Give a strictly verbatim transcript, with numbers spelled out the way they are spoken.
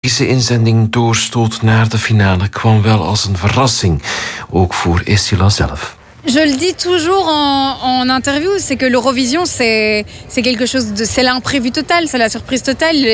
Belgische inzending doorstoot naar de finale kwam wel als een verrassing. Ook voor Estila zelf. Je le dis toujours en, en interview, c'est que l'Eurovision, c'est, c'est quelque chose de, c'est l'imprévu total, c'est la surprise totale.